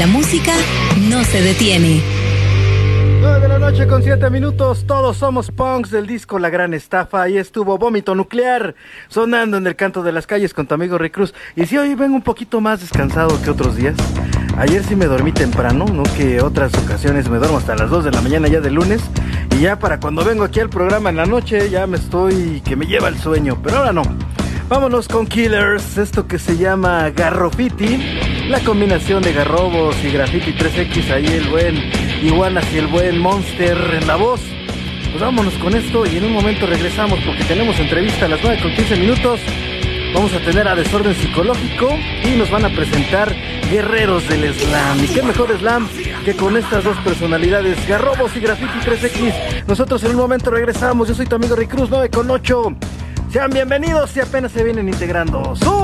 la música no se detiene. 9 de la noche con 7 minutos, todos somos punks del disco La Gran Estafa. Ahí estuvo Vómito Nuclear sonando en el canto de las calles con tu amigo Rick Cruz. Y si hoy vengo un poquito más descansado que otros días. Ayer sí me dormí temprano, no que otras ocasiones me duermo hasta las 2 de la mañana ya de lunes. Y ya para cuando vengo aquí al programa en la noche ya me estoy que me lleva el sueño, pero ahora no. Vámonos con Killers, esto que se llama Garrofiti, la combinación de Garrobos y Graffiti 3X, ahí el buen Iguanas y el buen Monster en la voz. Pues vámonos con esto y en un momento regresamos porque tenemos entrevista a las 9 con 15 minutos. Vamos a tener a Desorden Psicológico y nos van a presentar Guerreros del Slam. Y qué mejor slam que con estas dos personalidades, Garrobos y Graffiti 3X. Nosotros en un momento regresamos. Yo soy tu amigo Rick Cruz, 9 con 8. Sean bienvenidos si apenas se vienen integrando.